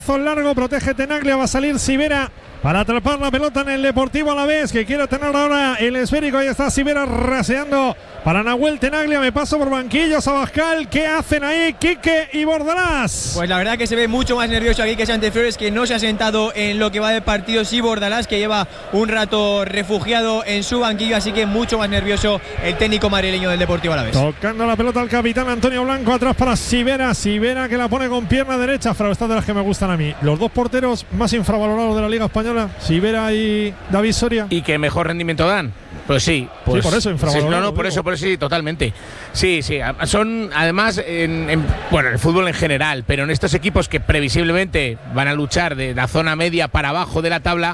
Largo, protege Tenaglia, va a salir Sivera para atrapar la pelota en el Deportivo Alavés, que quiere tener ahora el esférico. Ahí está Sivera raseando para Nahuel Tenaglia. Me paso por banquillos, Abascal. ¿Qué hacen ahí Quique y Bordalás? Pues la verdad que se ve mucho más nervioso aquí que Santi Flores, que no se ha sentado en lo que va de partido. Sí, Bordalás, que lleva un rato refugiado en su banquillo, así que mucho más nervioso el técnico madrileño del Deportivo Alavés. Tocando la pelota al capitán Antonio Blanco, atrás para Sivera. Sivera que la pone con pierna derecha. Frau, estas de las que me gustan a mí. Los dos porteros más infravalorados de la Liga Española, Sivera y David Soria. ¿Y qué mejor rendimiento dan? Pues sí, pues, sí, por eso infravalorado. No, por eso sí, totalmente. Sí, son además en el fútbol en general, pero en estos equipos que previsiblemente van a luchar de la zona media para abajo de la tabla,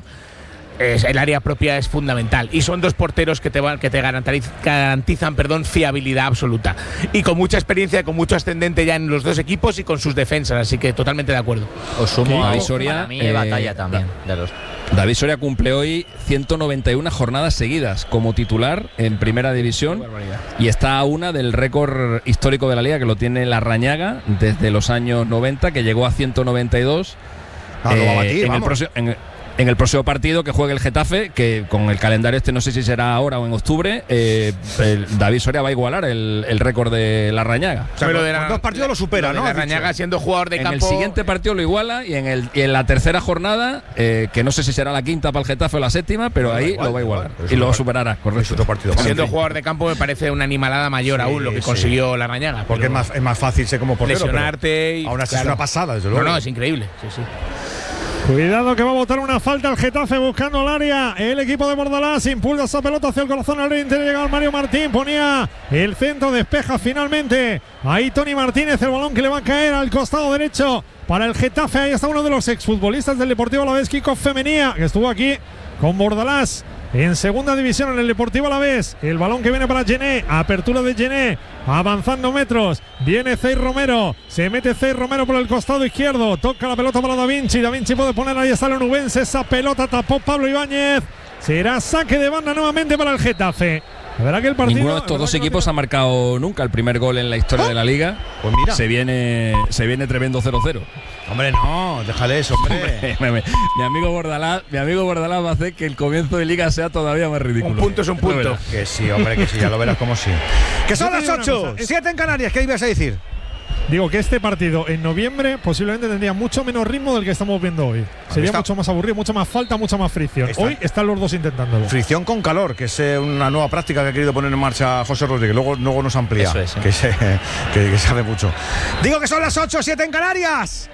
el área propia es fundamental, y son dos porteros que te garantizan fiabilidad absoluta, y con mucha experiencia, con mucho ascendente ya en los dos equipos y con sus defensas, así que totalmente de acuerdo. Os sumo a David Soria, para mí batalla también de los. David Soria cumple hoy 191 jornadas seguidas como titular en Primera División y está a una del récord histórico de la Liga, que lo tiene Larrañaga desde los años 90, que llegó a 192. Lo va a batir, en el próximo partido que juegue el Getafe, que con el calendario no sé si será ahora o en octubre, David Soria va a igualar el récord de Larrañaga. O sea, pero con dos partidos lo supera, ¿no? Larrañaga siendo jugador de campo. En el siguiente partido lo iguala, y en la tercera jornada, que no sé si será la quinta para el Getafe o la séptima, pero ahí lo va a igualar y lo superará, correcto. Otro partido. Siendo jugador de campo me parece una animalada mayor aún lo que consiguió Larrañaga. Porque es más fácil ser como portero. Lesionarte. Aún así es una pasada, desde luego. No, es increíble. Sí. Cuidado que va a botar una falta al Getafe buscando el área. El equipo de Bordalás impulsa esa pelota hacia el corazón al interior. Llega el Mario Martín, ponía el centro, despeja finalmente. Ahí Tony Martínez, el balón que le va a caer al costado derecho para el Getafe. Ahí está uno de los exfutbolistas del Deportivo Alavés, Kiko Femenía, que estuvo aquí con Bordalás en segunda división en el Deportivo Alavés. El balón que viene para Gené, apertura de Gené, avanzando metros, viene Cey Romero, se mete Cey Romero por el costado izquierdo, toca la pelota para Da Vinci puede poner, ahí está el onubense, esa pelota tapó Pablo Ibáñez, será saque de banda nuevamente para el Getafe. La verdad que el partido, ninguno de estos dos equipos ha marcado nunca el primer gol en la historia de la Liga. Pues mira, se viene tremendo 0-0. Hombre, no, déjale eso, hombre. Mi amigo Bordalás va a hacer que el comienzo de Liga sea todavía más ridículo. Un punto es un punto. Que sí, hombre, que sí, ya lo verás como sí. Que son las 8, 7 en Canarias, ¿qué ibas a decir? Digo que este partido en noviembre posiblemente tendría mucho menos ritmo del que estamos viendo hoy. Sería mucho más aburrido, mucha más falta, mucha más fricción. Hoy están los dos intentándolo. Fricción con calor, que es una nueva práctica que ha querido poner en marcha José Rodríguez. Luego nos amplía. Eso es, que sabe mucho. Digo que son las 8, 7 en Canarias.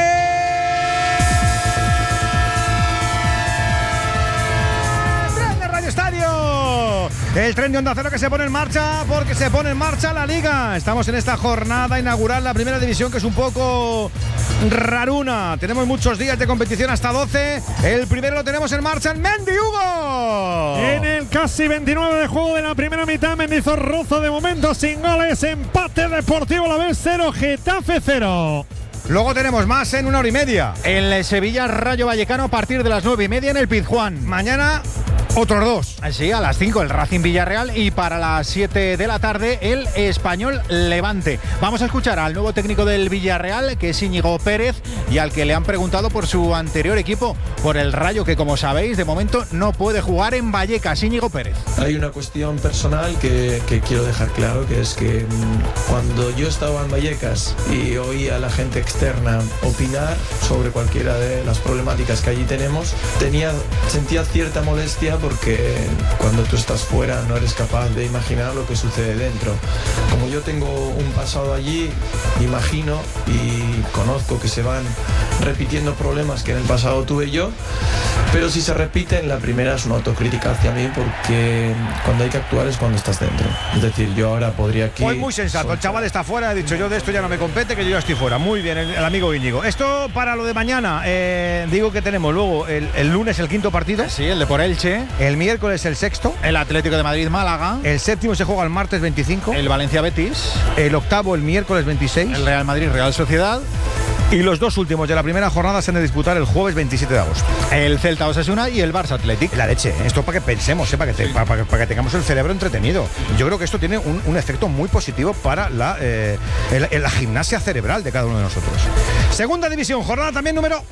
Estadio, el tren de Onda Cero que se pone en marcha, porque se pone en marcha la Liga. Estamos en esta jornada inaugural, la Primera División, que es un poco raruna. Tenemos muchos días de competición, hasta 12. El primero lo tenemos en marcha en Mendy, Hugo. En el casi 29 de juego de la primera mitad, Mendizorroza de momento sin goles. Empate Deportivo Alavés 0, Getafe 0. Luego tenemos más en 1 hora y media. El Sevilla Rayo Vallecano a partir de las 9:30 en el Pizjuán. Mañana otros dos. Sí, a las 5 el Racing Villarreal, y para las 7 de la tarde el Español Levante. Vamos a escuchar al nuevo técnico del Villarreal, que es Íñigo Pérez, y al que le han preguntado por su anterior equipo, por el Rayo, que como sabéis de momento no puede jugar en Vallecas. Íñigo Pérez. Hay una cuestión personal que quiero dejar claro, que es que cuando yo estaba en Vallecas y oía a la gente externa opinar sobre cualquiera de las problemáticas que allí tenemos, sentía cierta molestia, porque cuando tú estás fuera no eres capaz de imaginar lo que sucede dentro. Como yo tengo un pasado allí, imagino y conozco que se van repitiendo problemas que en el pasado tuve yo, pero si se repiten, la primera es una autocrítica hacia mí, porque cuando hay que actuar es cuando estás dentro. Es decir, yo ahora podría aquí... Pues muy sensato, el chaval está fuera, ha dicho: yo de esto ya no me compete, que yo ya estoy fuera. Muy bien, el amigo Íñigo. Esto para lo de mañana. Digo que tenemos luego el lunes el quinto partido. Sí, el de por Elche. El miércoles el sexto. El Atlético de Madrid Málaga. El séptimo se juega el martes 25. El Valencia Betis. El octavo el miércoles 26. El Real Madrid Real Sociedad. Y los dos últimos de la primera jornada se han de disputar el jueves 27 de agosto. El Celta Osasuna y el Barça Athletic. La leche, esto para que pensemos, para que tengamos el cerebro entretenido. Yo creo que esto tiene un efecto muy positivo para la gimnasia cerebral de cada uno de nosotros. Segunda división, jornada también número